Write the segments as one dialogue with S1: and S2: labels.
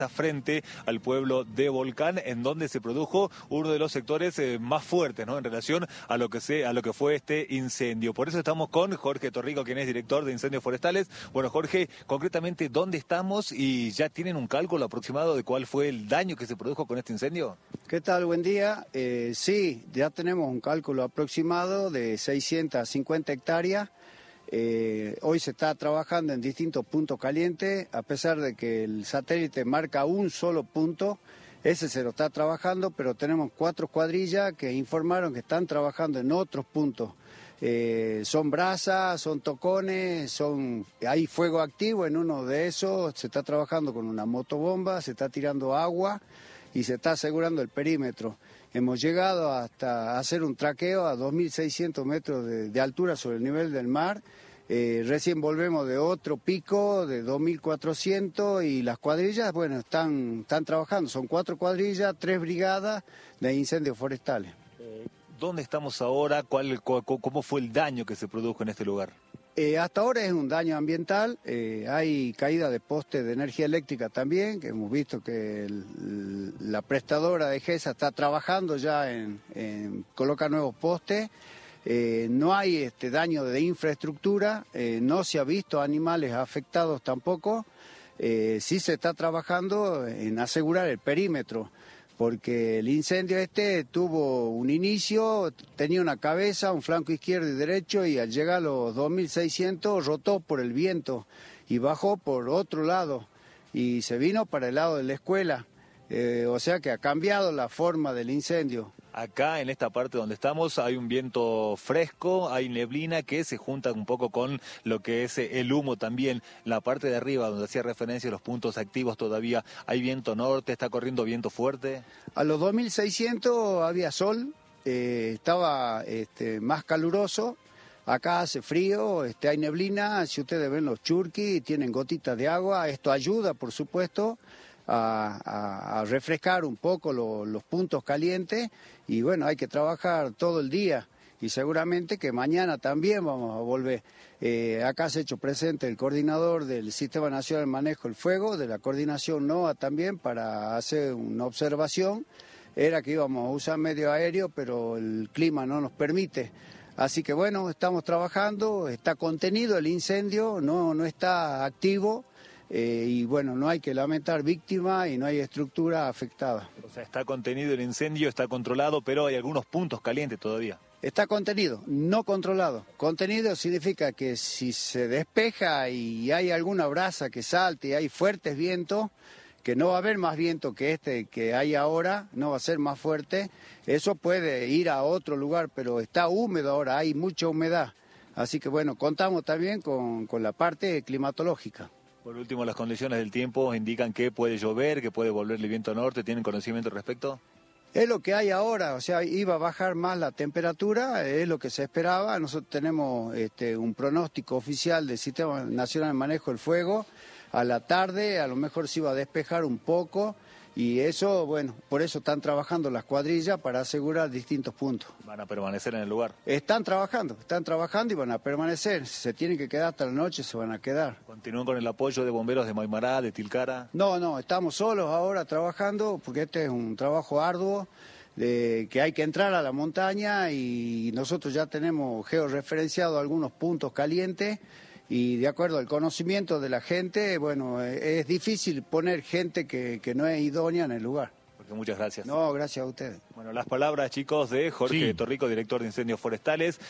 S1: frente al pueblo de Volcán, en donde se produjo uno de los sectores más fuertes, ¿no?, en relación a lo que fue este incendio. Por eso estamos con Jorge Torrico, quien es director de Incendios Forestales. Bueno, Jorge, concretamente, ¿dónde estamos? ¿Y ya tienen un cálculo aproximado de cuál fue el daño que se produjo con este incendio?
S2: ¿Qué tal? Buen día. Sí, ya tenemos un cálculo aproximado de 650 hectáreas. Hoy se está trabajando en distintos puntos calientes, a pesar de que el satélite marca un solo punto, ese se lo está trabajando, pero tenemos 4 cuadrillas que informaron que están trabajando en otros puntos. Son brasas, son tocones, hay fuego activo en uno de esos, se está trabajando con una motobomba, se está tirando agua y se está asegurando el perímetro. Hemos llegado hasta hacer un traqueo a 2.600 metros de altura sobre el nivel del mar. Recién volvemos de otro pico de 2.400 y las cuadrillas, bueno, están trabajando. Son 4 cuadrillas, 3 brigadas de incendios forestales.
S1: ¿Dónde estamos ahora? ¿Cómo fue el daño que se produjo en este lugar?
S2: Hasta ahora es un daño ambiental, hay caída de postes de energía eléctrica también, que hemos visto que la prestadora de GESA está trabajando ya en colocar nuevos postes. No hay daño de infraestructura, no se ha visto animales afectados tampoco. Sí se está trabajando en asegurar el perímetro, porque el incendio tuvo un inicio, tenía una cabeza, un flanco izquierdo y derecho, y al llegar a los 2.600 rotó por el viento y bajó por otro lado y se vino para el lado de la escuela. O sea que ha cambiado la forma del incendio.
S1: Acá en esta parte donde estamos hay un viento fresco, hay neblina que se junta un poco con lo que es el humo también. La parte de arriba donde hacía referencia a los puntos activos todavía hay viento norte, está corriendo viento fuerte.
S2: A los 2.600 había sol, estaba más caluroso. Acá hace frío, hay neblina, si ustedes ven los churquis, tienen gotitas de agua, esto ayuda por supuesto a refrescar un poco los puntos calientes y bueno, hay que trabajar todo el día y seguramente que mañana también vamos a volver. Acá se ha hecho presente el coordinador del Sistema Nacional de Manejo del Fuego, de la coordinación NOAA también, para hacer una observación. Era que íbamos a usar medio aéreo, pero el clima no nos permite. Así que bueno, estamos trabajando, está contenido el incendio, no está activo. Y bueno, no hay que lamentar víctimas y no hay estructura afectada.
S1: O sea, está contenido el incendio, está controlado, pero hay algunos puntos calientes todavía.
S2: Está contenido, no controlado. Contenido significa que si se despeja y hay alguna brasa que salte y hay fuertes vientos, que no va a haber más viento que que hay ahora, no va a ser más fuerte, eso puede ir a otro lugar, pero está húmedo ahora, hay mucha humedad. Así que bueno, contamos también con la parte climatológica.
S1: Por último, las condiciones del tiempo indican que puede llover, que puede volver el viento norte. ¿Tienen conocimiento al respecto?
S2: Es lo que hay ahora, o sea, iba a bajar más la temperatura, es lo que se esperaba. Nosotros tenemos un pronóstico oficial del Sistema Nacional de Manejo del Fuego. A la tarde a lo mejor se iba a despejar un poco y eso, bueno, por eso están trabajando las cuadrillas para asegurar distintos puntos.
S1: ¿Van a permanecer en el lugar?
S2: Están trabajando y van a permanecer. Si se tienen que quedar hasta la noche, se van a quedar.
S1: ¿Continúan con el apoyo de bomberos de Maimará, de Tilcara?
S2: No, estamos solos ahora trabajando porque este es un trabajo arduo. Que hay que entrar a la montaña y nosotros ya tenemos georreferenciado algunos puntos calientes. Y de acuerdo al conocimiento de la gente, bueno, es difícil poner gente que no es idónea en el lugar.
S1: Muchas gracias.
S2: No, gracias a ustedes.
S1: Bueno, las palabras, chicos, de Jorge Torrico, director de Incendios Forestales.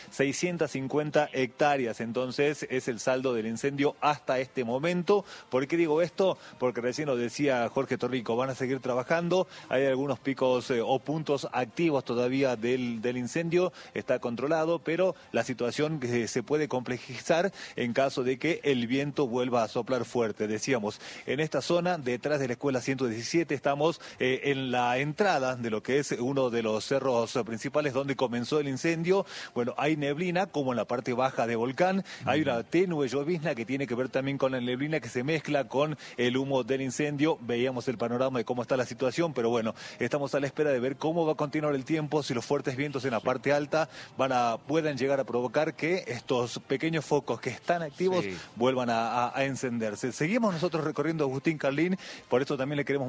S1: 650 hectáreas, entonces, es el saldo del incendio hasta este momento. ¿Por qué digo esto? Porque recién lo decía Jorge Torrico, van a seguir trabajando. Hay algunos picos o puntos activos todavía del incendio. Está controlado, pero la situación se puede complejizar en caso de que el viento vuelva a soplar fuerte. Decíamos, en esta zona, detrás de la Escuela 117, estamos en la entrada de lo que es uno de los cerros principales donde comenzó el incendio. Bueno, hay neblina como en la parte baja de Volcán, hay una tenue llovizna que tiene que ver también con la neblina que se mezcla con el humo del incendio. Veíamos el panorama de cómo está la situación, pero bueno, estamos a la espera de ver cómo va a continuar el tiempo, si los fuertes vientos en la parte alta puedan llegar a provocar que estos pequeños focos que están activos vuelvan a encenderse. Seguimos nosotros recorriendo Agustín Carlín, por eso también le queremos